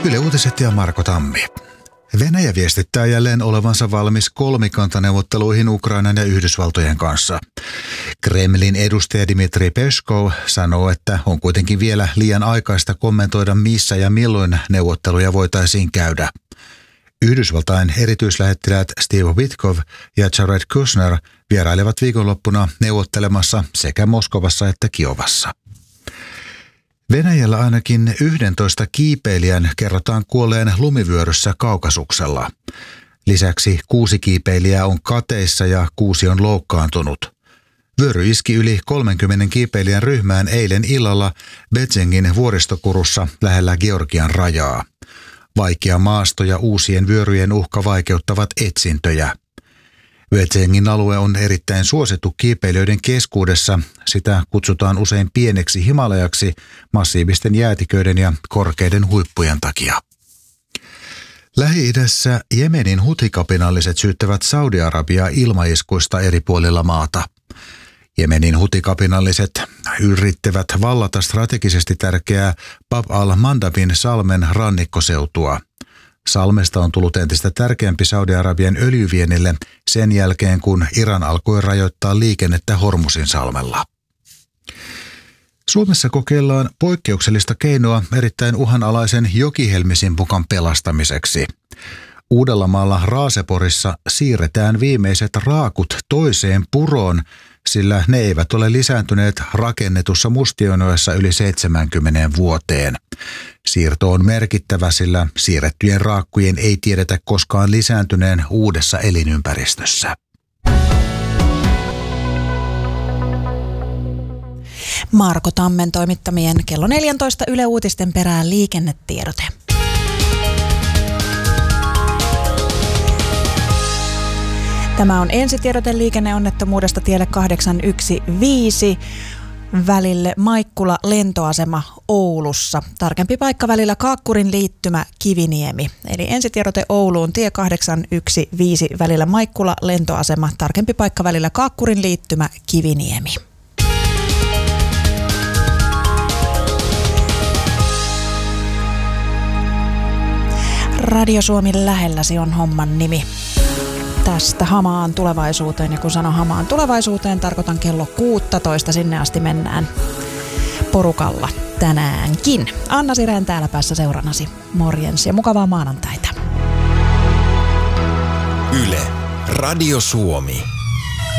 Yle Uutiset ja Marko Tammi. Venäjä viestittää jälleen olevansa valmis kolmikantaneuvotteluihin Ukrainan ja Yhdysvaltojen kanssa. Kremlin edustaja Dmitri Peskov sanoo, että on kuitenkin vielä liian aikaista kommentoida missä ja milloin neuvotteluja voitaisiin käydä. Yhdysvaltain erityislähettiläät Steve Witkoff ja Jared Kushner vierailevat viikonloppuna neuvottelemassa sekä Moskovassa että Kiovassa. Venäjällä ainakin 11 kiipeilijän kerrotaan kuolleen lumivyöryssä Kaukasuksella. Lisäksi 6 kiipeilijää on kateissa ja 6 on loukkaantunut. Vyöry iski yli 30 kiipeilijän ryhmään eilen illalla Bedzengin vuoristokurussa lähellä Georgian rajaa. Vaikea maasto ja uusien vyöryjen uhka vaikeuttavat etsintöjä. Bedzengin alue on erittäin suosittu kiipeilijöiden keskuudessa. Sitä kutsutaan usein pieneksi Himalajaksi massiivisten jäätiköiden ja korkeiden huippujen takia. Lähi-idässä Jemenin hutikapinalliset syyttävät Saudi-Arabiaa ilmaiskuista eri puolilla maata. Jemenin hutikapinalliset yrittävät vallata strategisesti tärkeää Bab al-Mandabin salmen rannikkoseutua. Salmesta on tullut entistä tärkeämpi Saudi-Arabian öljyviennille sen jälkeen, kun Iran alkoi rajoittaa liikennettä Hormusin salmella. Suomessa kokeillaan poikkeuksellista keinoa erittäin uhanalaisen jokihelmisimpukan pelastamiseksi. Uudellamaalla Raaseporissa siirretään viimeiset raakut toiseen puroon, sillä ne eivät ole lisääntyneet rakennetussa Mustionjoessa yli 70 vuoteen. Siirto on merkittävä, sillä siirrettyjen raakkujen ei tiedetä koskaan lisääntyneen uudessa elinympäristössä. Marko Tammen toimittamien kello 14 Yle Uutisten perään liikennetiedote. Tämä on ensitiedote liikenneonnettomuudesta tielle 815 välille Maikkula lentoasema Oulussa. Tarkempi paikka välillä Kaakkurin liittymä Kiviniemi. Eli ensitiedote Ouluun tie 815 välillä Maikkula lentoasema. Tarkempi paikka välillä Kaakkurin liittymä Kiviniemi. Radio Suomi lähelläsi on homman nimi. Tästä hamaan tulevaisuuteen, ja kun sanon hamaan tulevaisuuteen, tarkoitan kello 16, sinne asti mennään porukalla tänäänkin. Anna Sireen täällä päässä seurannasi. Morjens ja mukavaa maanantaita. Yle, Radio Suomi.